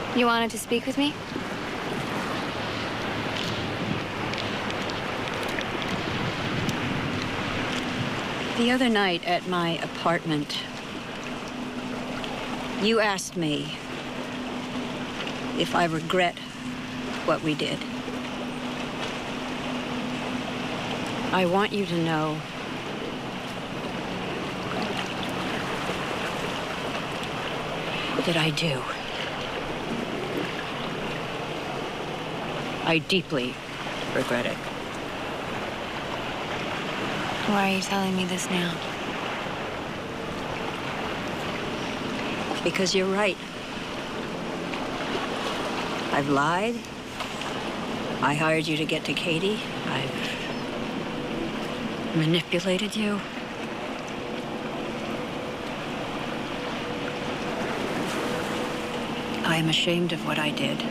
You wanted to speak with me? The other night at my apartment, you asked me if I regret what we did. I want you to know that I do. I deeply regret it. Why are you telling me this now? Because you're right. I've lied. I hired you to get to Katie. I've manipulated you. I am ashamed of what I did.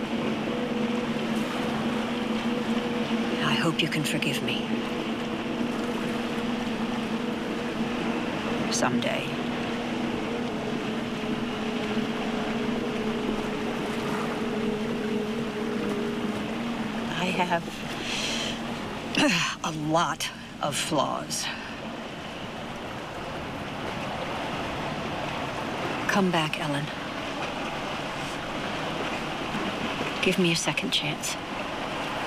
I hope you can forgive me. Someday. I have a lot of flaws. Come back, Ellen. Give me a second chance.